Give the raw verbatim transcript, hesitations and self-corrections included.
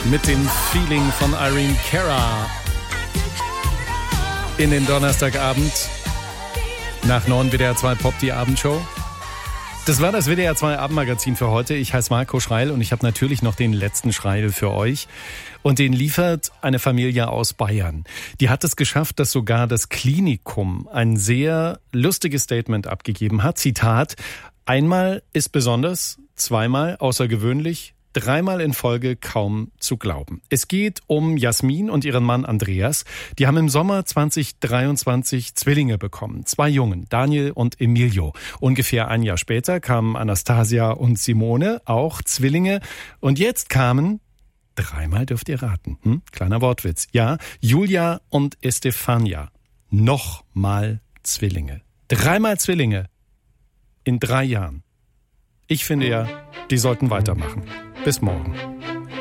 mit dem Feeling von Irene Cara in den Donnerstagabend. Nach neun W D R zwei Pop, die Abendshow. Das war das W D R zwei Abendmagazin für heute. Ich heiße Marco Schreil und ich habe natürlich noch den letzten Schreil für euch. Und den liefert eine Familie aus Bayern. Die hat es geschafft, dass sogar das Klinikum ein sehr lustiges Statement abgegeben hat. Zitat: Einmal ist besonders, zweimal außergewöhnlich, dreimal in Folge kaum zu glauben. Es geht um Jasmin und ihren Mann Andreas. Die haben im Sommer zwanzig dreiundzwanzig Zwillinge bekommen. Zwei Jungen, Daniel und Emilio. Ungefähr ein Jahr später kamen Anastasia und Simone, auch Zwillinge. Und jetzt kamen, dreimal dürft ihr raten, hm? Kleiner Wortwitz. Ja, Julia und Estefania. Nochmal Zwillinge. Dreimal Zwillinge in drei Jahren. Ich finde ja, die sollten weitermachen. Bis morgen.